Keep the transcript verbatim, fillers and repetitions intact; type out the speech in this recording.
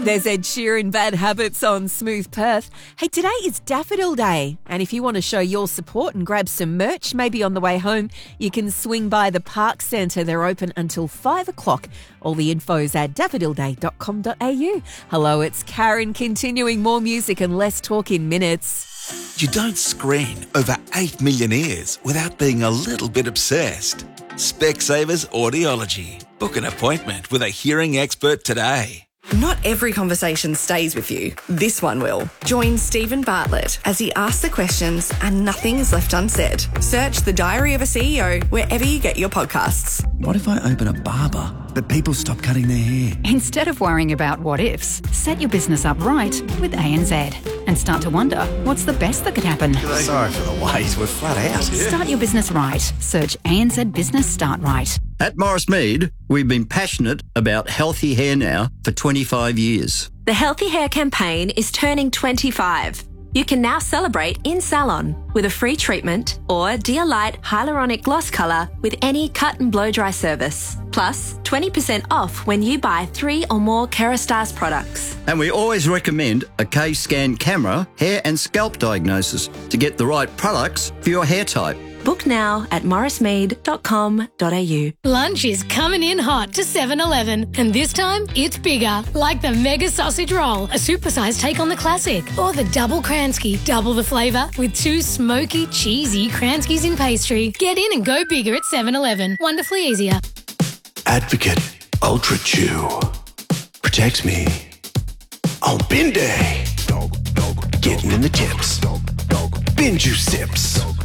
There's Ed Sheeran, Bad Habits on Smooth Perth. Hey, today is Daffodil Day, and if you want to show your support and grab some merch, maybe on the way home, you can swing by the Park Centre. They're open until five o'clock. All the info's at daffodil day dot com dot a u. Hello, it's Karen, continuing more music and less talk in minutes. You don't screen over eight million ears without being a little bit obsessed. Specsavers Audiology. Book an appointment with a hearing expert today. Not every conversation stays with you. This one will. Join Stephen Bartlett as he asks the questions and nothing is left unsaid. Search The Diary of a C E O wherever you get your podcasts. What if I open a barber, but people stop cutting their hair? Instead of worrying about what ifs, set your business up right with A N Z and start to wonder what's the best that could happen. Sorry for the wait, we're flat out. Start your business right. Search A N Z Business Start Right. At Morris Mead, we've been passionate about healthy hair now for twenty-five years. The Healthy Hair campaign is turning twenty-five. You can now celebrate in salon with a free treatment or Dear Light Hyaluronic Gloss Colour with any cut and blow dry service. Plus, twenty percent off when you buy three or more Kerastase products. And we always recommend a K-Scan camera, hair and scalp diagnosis to get the right products for your hair type. Book now at morris mead dot com dot a u. Lunch is coming in hot to seven eleven, and this time it's bigger, like the Mega Sausage Roll, a supersized take on the classic, or the Double Kransky, double the flavour with two smoky, cheesy Kranskys in pastry. Get in and go bigger at seven eleven. Wonderfully easier. Advocate Ultra Chew protects me on bin day. Getting in the tips. Bin juice sips.